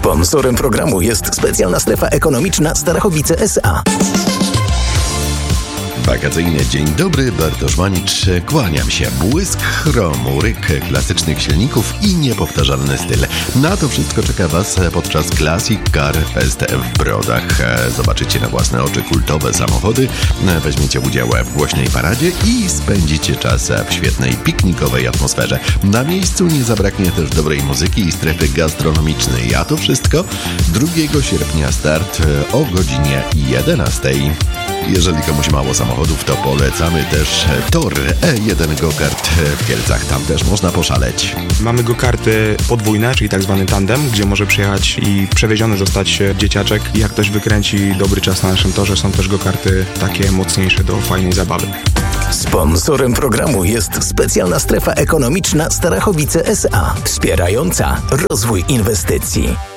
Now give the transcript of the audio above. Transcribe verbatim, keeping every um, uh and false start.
Sponsorem programu jest specjalna strefa ekonomiczna Starachowice S A. Wakacyjny dzień dobry, Bartosz Manicz, kłaniam się. Błysk chromu, ryk klasycznych silników i niepowtarzalny styl. Na to wszystko czeka Was podczas Classic Car Fest w Brodach. Zobaczycie na własne oczy kultowe samochody, weźmiecie udział w głośnej paradzie i spędzicie czas w świetnej piknikowej atmosferze. Na miejscu nie zabraknie też dobrej muzyki i strefy gastronomicznej. A to wszystko drugiego sierpnia start o godzinie jedenastej. Jeżeli komuś mało samochodów, to polecamy też tor E jeden Go-Kart w Kielcach. Tam też można poszaleć. Mamy go-karty podwójne, czyli tak zwany tandem, gdzie może przyjechać i przewieziony zostać dzieciaczek. I jak ktoś wykręci dobry czas na naszym torze, są też go-karty takie mocniejsze do fajnej zabawy. Sponsorem programu jest specjalna strefa ekonomiczna Starachowice S A, wspierająca rozwój inwestycji.